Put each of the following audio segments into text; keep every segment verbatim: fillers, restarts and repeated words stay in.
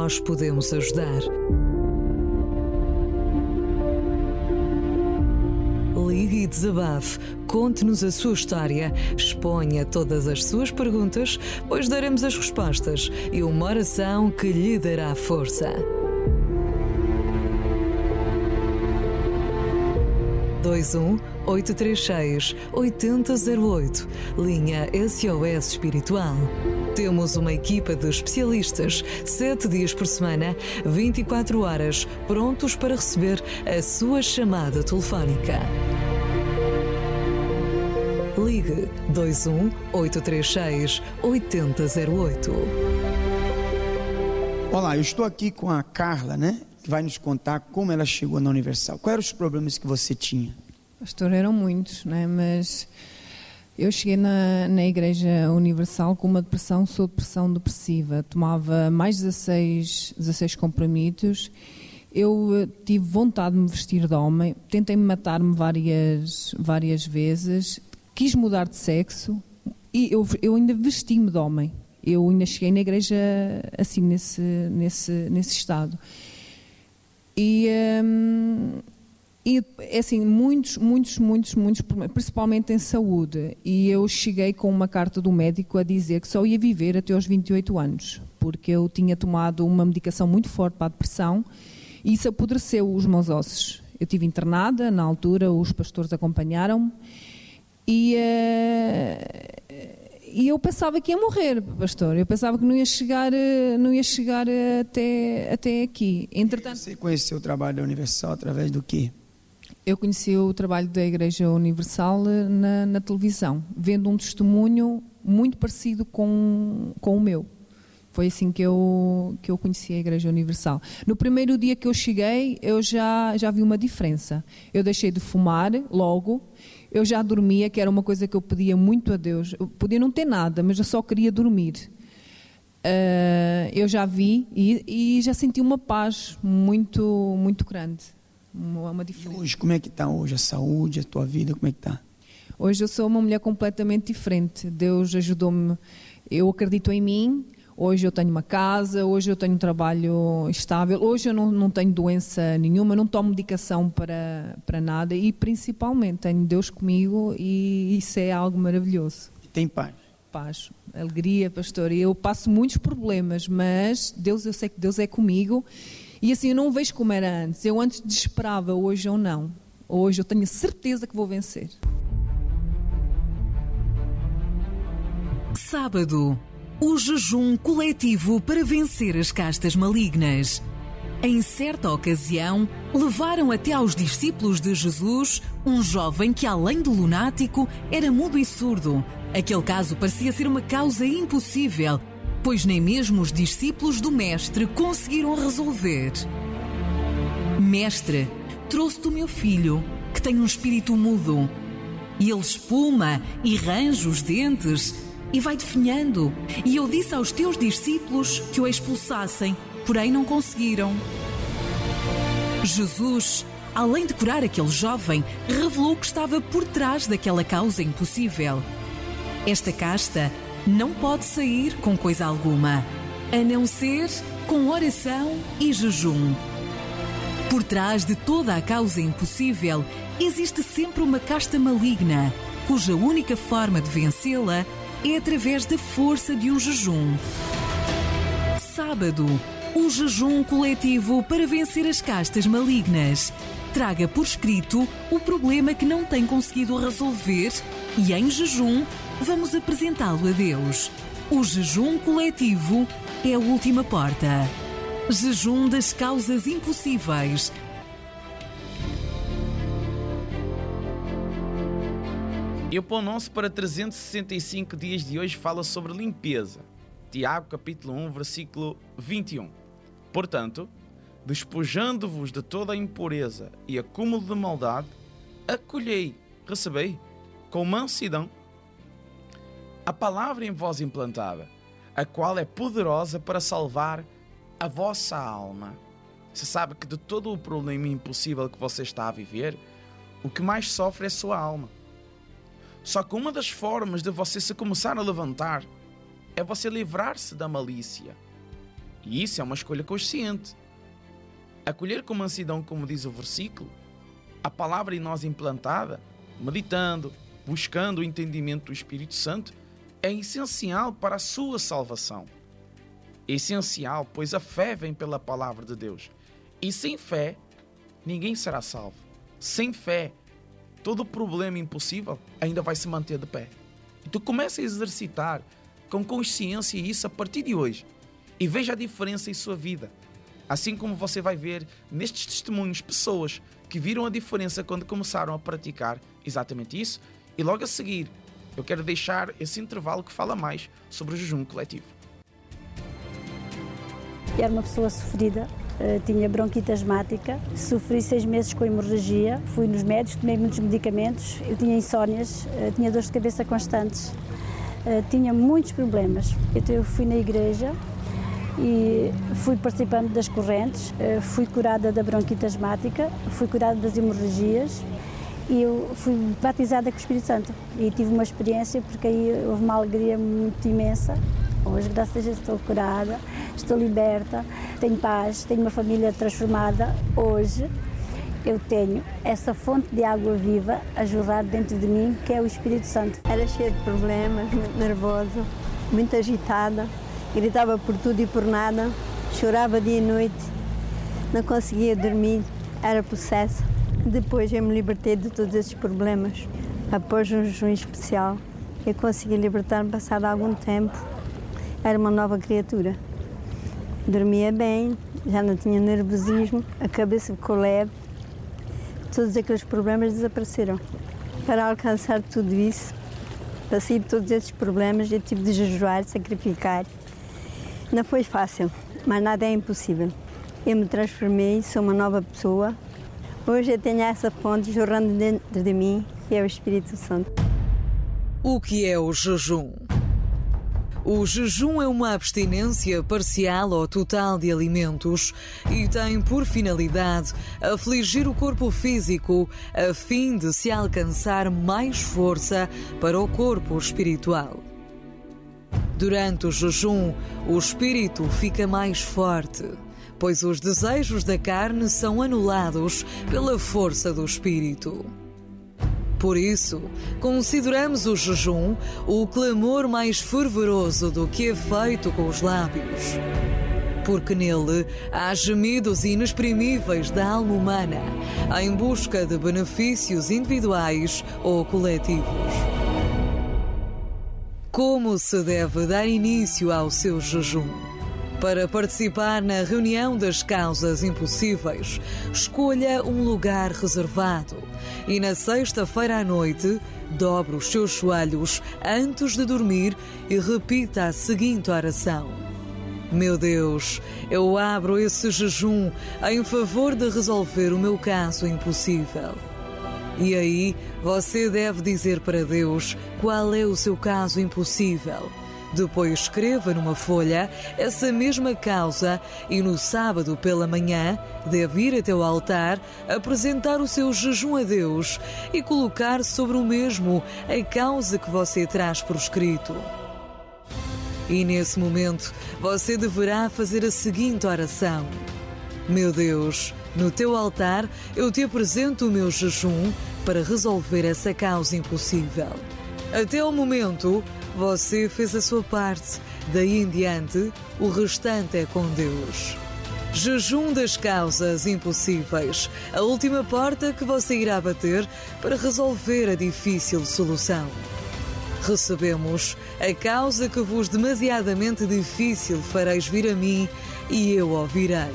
nós podemos ajudar. Ligue e desabafe, conte-nos a sua história, exponha todas as suas perguntas, pois daremos as respostas e uma oração que lhe dará força. dois um oito três seis oito zero zero oito, linha S O S Espiritual. Temos uma equipa de especialistas, sete dias por semana, vinte e quatro horas, prontos para receber a sua chamada telefónica. Ligue dois um oito três seis oito zero zero oito. Olá, eu estou aqui com a Carla, né? Que vai nos contar como ela chegou na Universal. Quais eram os problemas que você tinha? Pastor, eram muitos, né? Mas eu cheguei na, na Igreja Universal com uma depressão, sou depressão depressiva. Tomava mais de dezasseis, dezasseis comprimidos. Eu tive vontade de me vestir de homem. Tentei matar-me várias, várias vezes. Quis mudar de sexo e eu, eu ainda vesti-me de homem. Eu ainda cheguei na igreja assim, nesse, nesse, nesse estado. E, hum, e assim, muitos, muitos, muitos, muitos, principalmente em saúde. E eu cheguei com uma carta do médico a dizer que só ia viver até aos vinte e oito anos, porque eu tinha tomado uma medicação muito forte para a depressão e isso apodreceu os meus ossos. Eu estive internada, na altura os pastores acompanharam-me e... Uh, E eu pensava que ia morrer, pastor. Eu pensava que não ia chegar, não ia chegar até, até aqui. Entretanto, você conheceu o trabalho da Universal através do quê? Eu conheci o trabalho da Igreja Universal na, na televisão, vendo um testemunho muito parecido com, com o meu. Foi assim que eu, que eu conheci a Igreja Universal. No primeiro dia que eu cheguei, eu já, já vi uma diferença. Eu deixei de fumar logo. Eu já dormia, que era uma coisa que eu pedia muito a Deus. Eu podia não ter nada, mas eu só queria dormir. Uh, eu já vi e, e já senti uma paz muito, muito grande. Uma, uma diferença. E hoje, como é que está hoje a saúde, a tua vida, como é que está? Hoje eu sou uma mulher completamente diferente. Deus ajudou-me. Eu acredito em mim. Hoje eu tenho uma casa, hoje eu tenho um trabalho estável, hoje eu não, não tenho doença nenhuma, não tomo medicação para, para nada e principalmente tenho Deus comigo e isso é algo maravilhoso. E tem paz? Paz, alegria, pastor. Eu passo muitos problemas, mas Deus, eu sei que Deus é comigo e assim eu não vejo como era antes. Eu antes desesperava, hoje eu não. Hoje eu tenho certeza que vou vencer. Sábado. O jejum coletivo para vencer as castas malignas. Em certa ocasião, levaram até aos discípulos de Jesus um jovem que, além de lunático, era mudo e surdo. Aquele caso parecia ser uma causa impossível, pois nem mesmo os discípulos do Mestre conseguiram resolver. Mestre, trouxe-te o meu filho, que tem um espírito mudo. E ele espuma e range os dentes e vai definhando. E eu disse aos teus discípulos que o expulsassem, porém não conseguiram. Jesus, além de curar aquele jovem, revelou que estava por trás daquela causa impossível. Esta casta não pode sair com coisa alguma, a não ser com oração e jejum. Por trás de toda a causa impossível, existe sempre uma casta maligna, cuja única forma de vencê-la é através da força de um jejum. Sábado, o jejum coletivo para vencer as castas malignas. Traga por escrito o problema que não tem conseguido resolver e, em jejum, vamos apresentá-lo a Deus. O jejum coletivo é a última porta. Jejum das causas impossíveis. E o Pão Nosso para trezentos e sessenta e cinco dias de hoje fala sobre limpeza. Tiago, capítulo um, versículo vinte e um. Portanto, despojando-vos de toda a impureza e acúmulo de maldade, acolhei, recebei, com mansidão, a palavra em vós implantada, a qual é poderosa para salvar a vossa alma. Você sabe que de todo o problema impossível que você está a viver, o que mais sofre é a sua alma. Só que uma das formas de você se começar a levantar é você livrar-se da malícia. E isso é uma escolha consciente. Acolher com mansidão, como diz o versículo, a palavra em nós implantada, meditando, buscando o entendimento do Espírito Santo, é essencial para a sua salvação. É essencial, pois a fé vem pela palavra de Deus. E sem fé, ninguém será salvo. Sem fé, todo problema impossível ainda vai se manter de pé. E tu começa a exercitar com consciência isso a partir de hoje. E veja a diferença em sua vida. Assim como você vai ver nestes testemunhos pessoas que viram a diferença quando começaram a praticar exatamente isso. E logo a seguir, eu quero deixar esse intervalo que fala mais sobre o jejum coletivo. Era uma pessoa sofrida, tinha bronquite asmática, sofri seis meses com hemorragia, fui nos médicos, tomei muitos medicamentos, eu tinha insónias, tinha dores de cabeça constantes, tinha muitos problemas. Então eu fui na igreja e fui participando das correntes, fui curada da bronquite asmática, fui curada das hemorragias e eu fui batizada com o Espírito Santo e tive uma experiência porque aí houve uma alegria muito imensa. Hoje, graças a Deus, estou curada, estou liberta, tenho paz, tenho uma família transformada. Hoje eu tenho essa fonte de água viva a jorrar dentro de mim, que é o Espírito Santo. Era cheia de problemas, muito nervosa, muito agitada, gritava por tudo e por nada, chorava dia e noite, não conseguia dormir, era possessa. Depois eu me libertei de todos esses problemas. Após um jejum especial, eu consegui libertar-me passado algum tempo. Era uma nova criatura. Dormia bem, já não tinha nervosismo, a cabeça ficou leve. Todos aqueles problemas desapareceram. Para alcançar tudo isso, para sair de todos esses problemas, eu tive de jejuar, sacrificar. Não foi fácil, mas nada é impossível. Eu me transformei, sou uma nova pessoa. Hoje eu tenho essa fonte jorrando dentro de mim, que é o Espírito Santo. O que é o jejum? O jejum é uma abstinência parcial ou total de alimentos e tem por finalidade afligir o corpo físico a fim de se alcançar mais força para o corpo espiritual. Durante o jejum, o espírito fica mais forte, pois os desejos da carne são anulados pela força do espírito. Por isso, consideramos o jejum o clamor mais fervoroso do que é feito com os lábios. Porque nele há gemidos inexprimíveis da alma humana em busca de benefícios individuais ou coletivos. Como se deve dar início ao seu jejum? Para participar na reunião das causas impossíveis, escolha um lugar reservado e na sexta-feira à noite, dobre os seus joelhos antes de dormir e repita a seguinte oração: Meu Deus, eu abro esse jejum em favor de resolver o meu caso impossível. E aí, você deve dizer para Deus qual é o seu caso impossível. Depois escreva numa folha essa mesma causa e no sábado pela manhã deve ir até o altar, apresentar o seu jejum a Deus e colocar sobre o mesmo a causa que você traz por escrito. E nesse momento você deverá fazer a seguinte oração: Meu Deus, no teu altar eu te apresento o meu jejum para resolver essa causa impossível. Até o momento, você fez a sua parte. Daí em diante, o restante é com Deus. Jejum das causas impossíveis. A última porta que você irá bater para resolver a difícil solução. Recebemos a causa que vos demasiadamente difícil fareis vir a mim e eu ouvirei.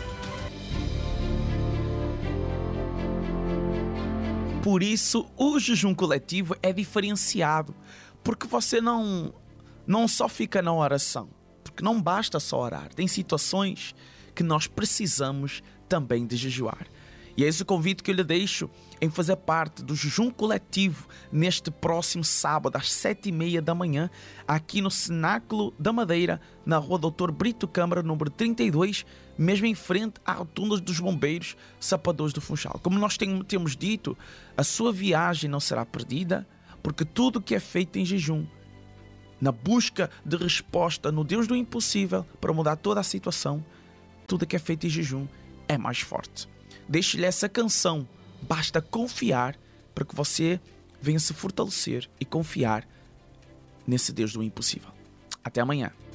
Por isso, o jejum coletivo é diferenciado, porque você não, não só fica na oração, porque não basta só orar. Tem situações que nós precisamos também de jejuar. E é esse o convite que eu lhe deixo em fazer parte do jejum coletivo neste próximo sábado, às sete e meia da manhã, aqui no Cenáculo da Madeira, na rua doutor Brito Câmara, número trinta e dois, mesmo em frente à rotunda dos bombeiros Sapadores do Funchal. Como nós temos dito, a sua viagem não será perdida, porque tudo que é feito em jejum na busca de resposta no Deus do impossível para mudar toda a situação, tudo que é feito em jejum é mais forte. Deixe-lhe essa canção. Basta confiar para que você venha se fortalecer e confiar nesse Deus do impossível. Até amanhã.